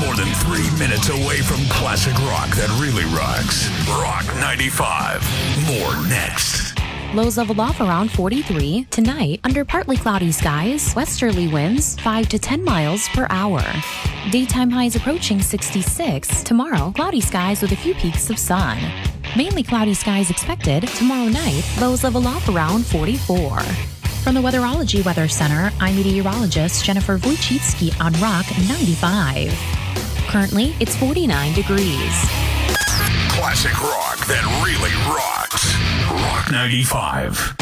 More than 3 minutes away from classic rock that really rocks. Rock 95. More next. Lows level off around 43. Tonight, under partly cloudy skies, westerly winds 5 to 10 miles per hour. Daytime highs approaching 66. Tomorrow, cloudy skies with a few peaks of sun. Mainly cloudy skies expected. Tomorrow night, lows level off around 44. From the Weatherology Weather Center, I'm meteorologist Jennifer Wojcicki on Rock 95. Currently, it's 49 degrees. Classic rock that really rocks. Rock 95.